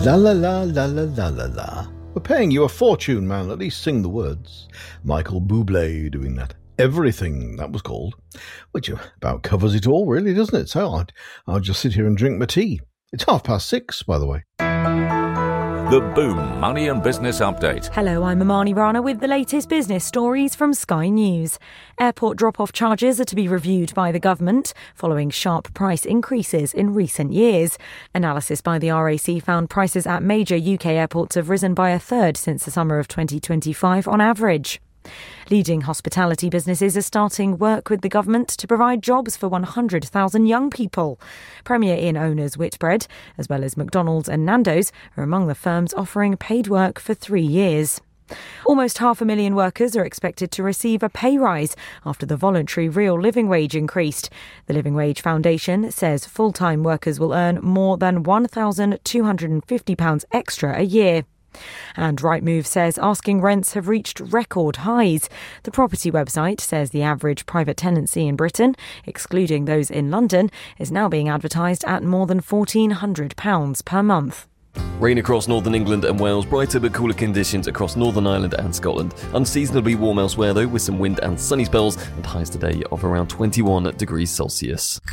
La la la la la la la la. We're paying you a fortune, man. At least sing the words. Michael Bublé doing that. Everything, that was called. Which about covers it all, really, doesn't it? So I'll just sit here and drink my tea. It's 6:30, by the way. The Boom Money and Business Update. Hello, I'm Amani Rana with the latest business stories from Sky News. Airport drop-off charges are to be reviewed by the government following sharp price increases in recent years. Analysis by the RAC found prices at major UK airports have risen by a third since the summer of 2025 on average. Leading hospitality businesses are starting work with the government to provide jobs for 100,000 young people. Premier Inn owners Whitbread, as well as McDonald's and Nando's, are among the firms offering paid work for 3 years. Almost 500,000 workers are expected to receive a pay rise after the voluntary real living wage increased. The Living Wage Foundation says full-time workers will earn more than £1,250 extra a year. And Rightmove says asking rents have reached record highs. The property website says the average private tenancy in Britain, excluding those in London, is now being advertised at more than £1,400 per month. Rain across northern England and Wales, brighter but cooler conditions across Northern Ireland and Scotland. Unseasonably warm elsewhere though, with some wind and sunny spells, and highs today of around 21 degrees Celsius.